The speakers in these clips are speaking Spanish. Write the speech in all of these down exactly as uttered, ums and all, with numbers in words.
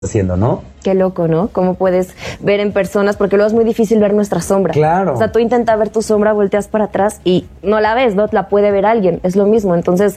haciendo, ¿no? Qué loco, ¿no? Cómo puedes ver en personas, porque luego es muy difícil ver nuestra sombra. Claro. O sea, tú intentas ver tu sombra, volteas para atrás y no la ves, ¿no? La puede ver alguien, es lo mismo. Entonces,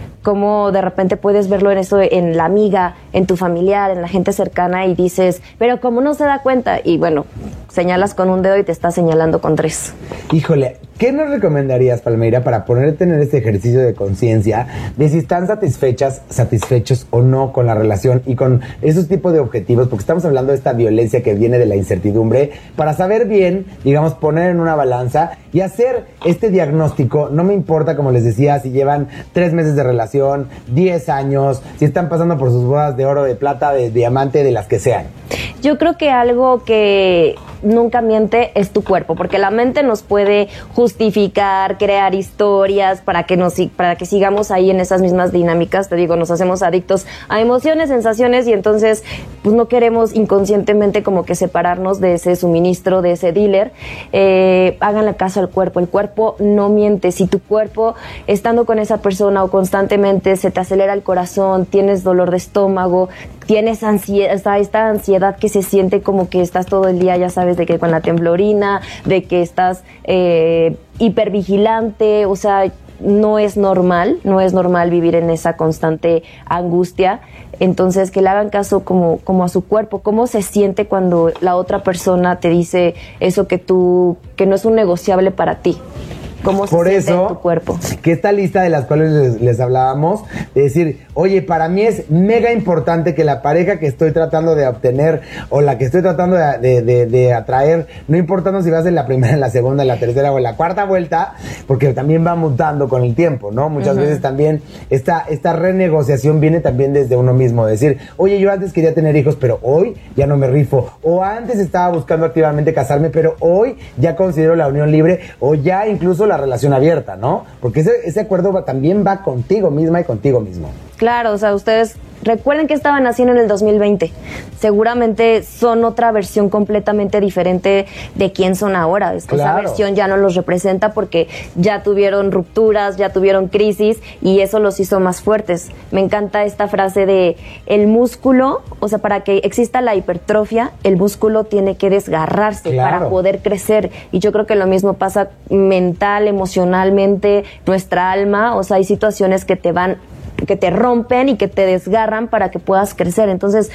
cómo de repente puedes verlo en eso, en la amiga, en tu familiar, en la gente cercana y dices, pero como no se da cuenta, y bueno, señalas con un dedo y te está señalando con tres. Híjole, ¿qué nos recomendarías, Palmeira, para poder tener este ejercicio de conciencia de si están satisfechas, satisfechos o no con la relación y con esos tipos de objetivos? Porque estamos hablando de esta violencia que viene de la incertidumbre, para saber bien, digamos, poner en una balanza y hacer este diagnóstico. No me importa, como les decía, si llevan tres meses de relación, diez años, si están pasando por sus bodas de oro, de plata, de diamante, de las que sean. Yo creo que algo que nunca miente es tu cuerpo, porque la mente nos puede justificar, crear historias para que nos para que sigamos ahí en esas mismas dinámicas. Te digo, nos hacemos adictos a emociones, sensaciones, y entonces pues no queremos inconscientemente como que separarnos de ese suministro, de ese dealer. Eh, háganle caso al cuerpo. El cuerpo no miente. Si tu cuerpo, estando con esa persona o constantemente, se te acelera el corazón, tienes dolor de estómago, tienes ansiedad, esta, esta ansiedad que se siente como que estás todo el día, ya sabes, de que con la temblorina, de que estás eh, hipervigilante, o sea, no es normal, no es normal vivir en esa constante angustia. Entonces, que le hagan caso como, como a su cuerpo, cómo se siente cuando la otra persona te dice eso que tú, que no es un negociable para ti. ¿Cómo se Por siente eso, en tu cuerpo? Que esta lista de las cuales les, les hablábamos, de decir, oye, para mí es mega importante que la pareja que estoy tratando de obtener o la que estoy tratando de, de, de, de atraer, no importando si vas en la primera, en la segunda, en la tercera o en la cuarta vuelta, porque también va mutando con el tiempo, ¿no? Muchas uh-huh. veces también esta, esta renegociación viene también desde uno mismo, decir, oye, yo antes quería tener hijos, pero hoy ya no me rifo, o antes estaba buscando activamente casarme, pero hoy ya considero la unión libre, o ya incluso la relación abierta, ¿no? Porque ese, ese acuerdo va, también va contigo misma y contigo mismo. Claro, o sea, ustedes recuerden que estaban haciendo en el dos mil veinte. Seguramente son otra versión completamente diferente de quién son ahora. Es que claro. Esa versión ya no los representa porque ya tuvieron rupturas, ya tuvieron crisis y eso los hizo más fuertes. Me encanta esta frase de el músculo, o sea, para que exista la hipertrofia, el músculo tiene que desgarrarse claro. para poder crecer. Y yo creo que lo mismo pasa mental, emocionalmente, nuestra alma. O sea, hay situaciones que te van que te rompen y que te desgarran para que puedas crecer. Entonces,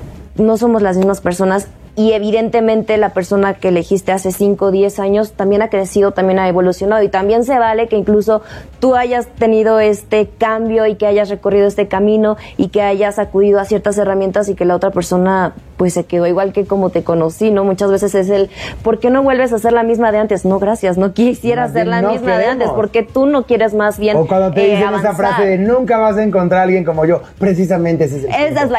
no somos las mismas personas y evidentemente la persona que elegiste hace cinco o diez años también ha crecido, también ha evolucionado y también se vale que incluso tú hayas tenido este cambio y que hayas recorrido este camino y que hayas acudido a ciertas herramientas y que la otra persona pues se quedó igual que como te conocí, ¿no? Muchas veces es el, ¿por qué no vuelves a ser la misma de antes? No, gracias, no quisiera ser la no misma queremos. de antes, porque tú no quieres más bien O cuando te eh, dicen avanzar. esa frase de nunca vas a encontrar a alguien como yo, precisamente ese es el Esa tiempo. es la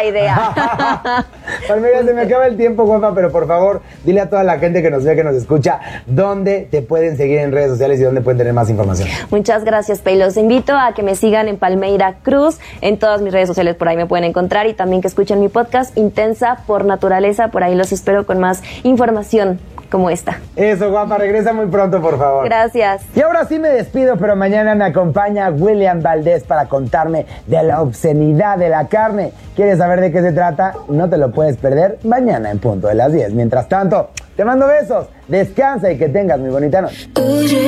idea. Palmeira, se me acaba el tiempo, guapa, pero por favor, dile a toda la gente que nos ve, que nos escucha, dónde te pueden seguir en redes sociales y dónde pueden tener más información. Muchas gracias, Pei. Los invito a que me sigan en Palmeira Cruz, en todas mis redes sociales, por ahí me pueden encontrar, y también que escuchen mi podcast Intensa por Naturaleza, por ahí los espero con más información como esta. Eso, guapa, regresa muy pronto, por favor. Gracias. Y ahora sí me despido, pero mañana me acompaña William Valdés para contarme de la obscenidad de la carne. ¿Quieres saber de qué se trata? No te lo puedes perder mañana en punto de las diez. Mientras tanto, te mando besos, descansa y que tengas muy bonita noche.